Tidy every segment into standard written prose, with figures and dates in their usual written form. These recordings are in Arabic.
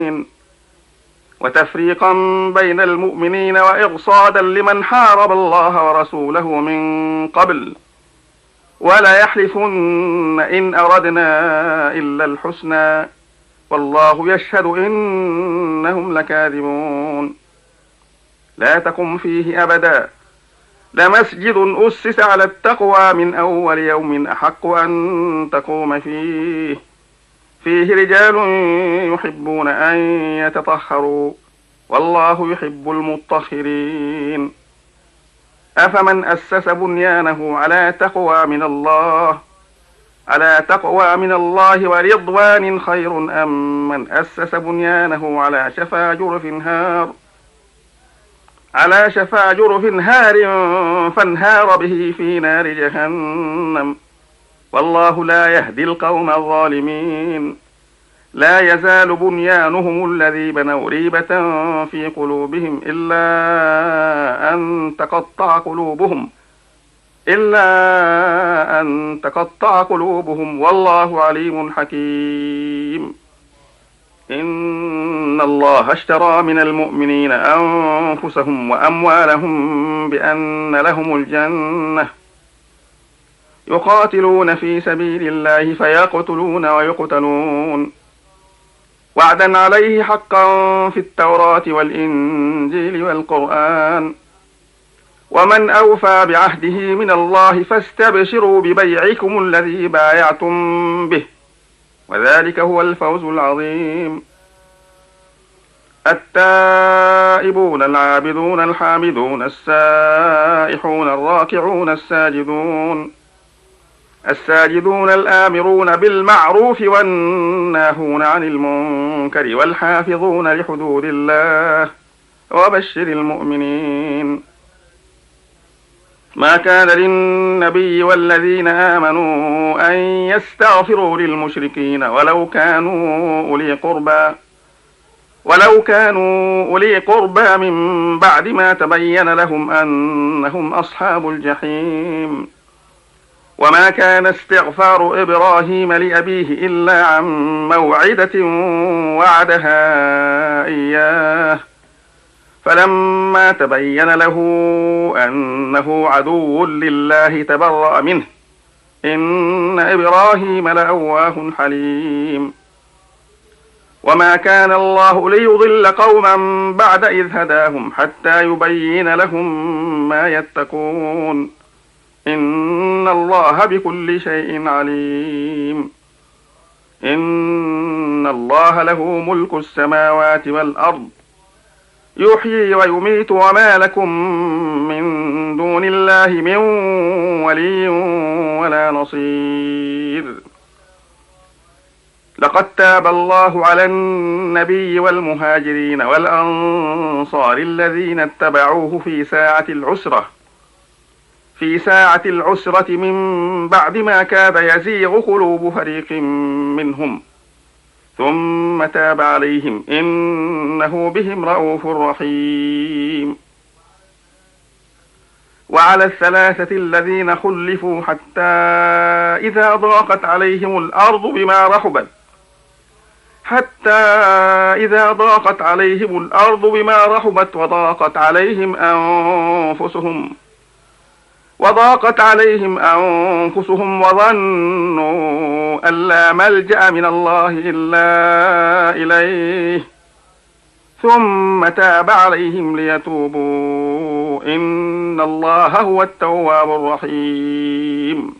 وتفريقا بين المؤمنين وإرصادا لمن حارب الله ورسوله من قبل، ولا يحلفن إن أردنا إلا الحسنى والله يشهد إنهم لكاذبون. لا تقم فيه أبدا، لمسجد أسس على التقوى من أول يوم أحق أن تقوم فيه رجال يحبون أن يتطهروا والله يحب المطهرين. أفمن أسس بنيانه على تقوى من الله ورضوان خير أم من أسس بنيانه على شفا جرف هار فانهار به في نار جهنم والله لا يهدي القوم الظالمين. لا يزال بنيانهم الذي بنوا ريبة في قلوبهم إلا أن تقطع قلوبهم والله عليم حكيم. إن الله اشترى من المؤمنين أنفسهم وأموالهم بأن لهم الجنة يقاتلون في سبيل الله فيقتلون ويقتلون وعدا عليه حقا في التوراة والإنجيل والقرآن ومن أوفى بعهده من الله فاستبشروا ببيعكم الذي بايعتم به وذلك هو الفوز العظيم. التائبون العابدون الحامدون السائحون الراكعون الساجدون الآمرون بالمعروف والناهون عن المنكر والحافظون لحدود الله وبشر المؤمنين. ما كان للنبي والذين آمنوا أن يستغفروا للمشركين ولو كانوا أولي قربى من بعد ما تبين لهم أنهم أصحاب الجحيم. وما كان استغفار إبراهيم لأبيه إلا عن موعدة وعدها إياه فلما تبين له أنه عدو لله تبرأ منه إن إبراهيم لأواه حليم. وما كان الله ليضل قوما بعد إذ هداهم حتى يبين لهم ما يتقون إن الله بكل شيء عليم. إن الله له ملك السماوات والأرض يحيي ويميت وما لكم من دون الله من ولي ولا نصير. لقد تاب الله على النبي والمهاجرين والأنصار الذين اتبعوه في ساعة العسرة من بعد ما كاد يزيغ قلوب فريق منهم ثم تاب عليهم إنه بهم رءوف رحيم. وعلى الثلاثة الذين خلفوا حتى إذا ضاقت عليهم الأرض بما رحبت وضاقت عليهم أنفسهم وظنوا أن لا ملجأ من الله إلا إليه ثم تاب عليهم ليتوبوا إن الله هو التواب الرحيم.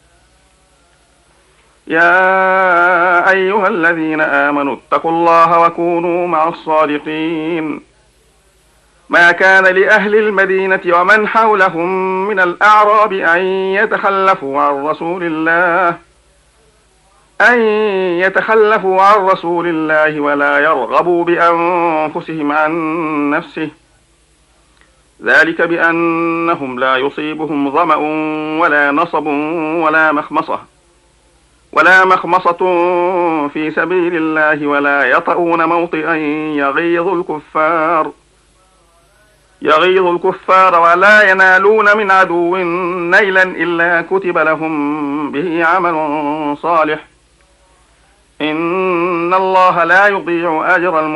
يا أيها الذين آمنوا اتقوا الله وكونوا مع الصادقين. ما كان لأهل المدينة ومن حولهم من الأعراب أن يتخلفوا عن رسول الله ولا يرغبوا بأنفسهم عن نفسه ذلك بأنهم لا يصيبهم ظمأ ولا نصب ولا مخمصة في سبيل الله ولا يطؤون موطئا يغيظ الكفار ولا ينالون من عدو نيلا إلا كتب لهم به عمل صالح إن الله لا يضيع أجر